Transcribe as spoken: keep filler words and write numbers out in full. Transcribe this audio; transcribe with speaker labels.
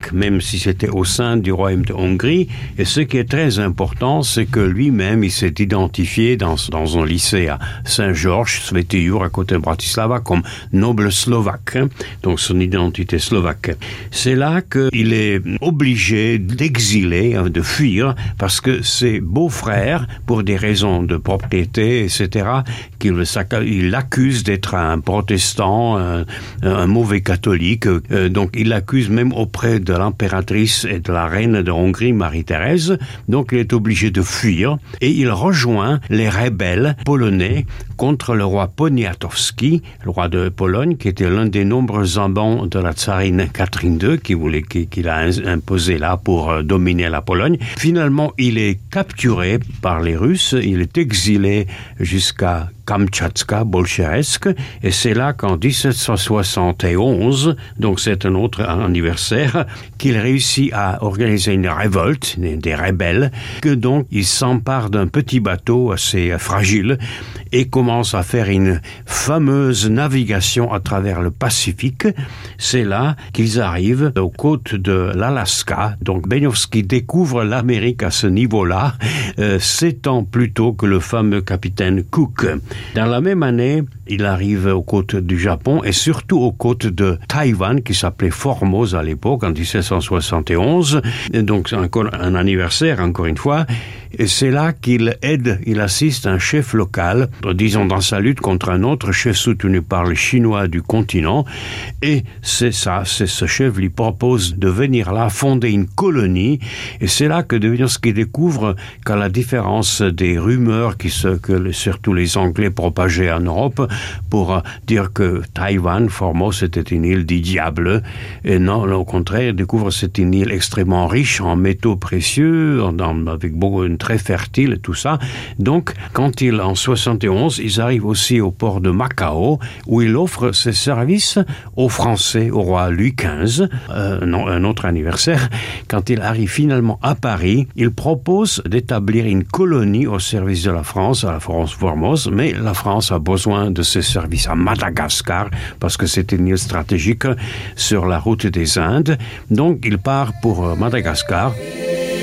Speaker 1: Slovaque, même si c'était au sein du royaume de Hongrie. Et ce qui est très important, c'est que lui-même, il s'est identifié dans, dans un lycée à Saint-Georges, Svätý Jur, à côté de Bratislava, comme noble slovaque, hein, donc son identité slovaque. C'est là qu'il est obligé d'exiler, hein, de fuir, parce que ses beaux-frères, pour des raisons de propriété, et cetera, qu'il il l'accuse d'être un protestant, un, un mauvais catholique. Euh, donc il l'accuse même auprès de l'impératrice et de la reine de Hongrie, Marie-Thérèse. Donc il est obligé de fuir et il rejoint les rebelles polonais contre le roi Poniatowski, le roi de Pologne, qui était l'un des nombreux amants de la tsarine Catherine deux, qui voulait, qui, qui l'a imposé là pour euh, dominer la Pologne. Finalement, il est capturé par les Russes, il est exilé jusqu'à Kamtchatka, Bolcheretsk, et c'est là qu'en dix-sept cent soixante et onze, donc c'est un autre anniversaire, qu'il réussit à organiser une révolte, des rebelles, que donc il s'empare d'un petit bateau assez fragile et commence à faire une fameuse navigation à travers le Pacifique. C'est là qu'ils arrivent aux côtes de l'Alaska. Donc Beniowski découvre l'Amérique à ce niveau-là, euh, sept ans plus tôt que le fameux capitaine Cook. Dans la même année, il arrive aux côtes du Japon et surtout aux côtes de Taïwan, qui s'appelait Formose à l'époque, en dix-sept cent soixante et onze. Et donc, c'est encore un anniversaire, encore une fois. Et c'est là qu'il aide, il assiste un chef local, disons dans sa lutte contre un autre chef soutenu par les Chinois du continent. Et c'est ça, c'est ce chef lui propose de venir là, fonder une colonie. Et c'est là que Beniowski découvre qu'à la différence des rumeurs qui se, que surtout les Anglais propageaient en Europe, pour dire que Taïwan, Formose, c'était une île du diable. Et non, au contraire, il découvre que c'est une île extrêmement riche en métaux précieux, en, avec beaucoup, une très fertile et tout ça. Donc, quand il, en soixante et onze, ils arrivent aussi au port de Macao, où il offre ses services aux Français, au roi Louis quinze, euh, non, un autre anniversaire. Quand il arrive finalement à Paris, il propose d'établir une colonie au service de la France, à la France Formose, mais la France a besoin de ses services à Madagascar, parce que c'est une île stratégique sur la route des Indes. Donc, il part pour Madagascar.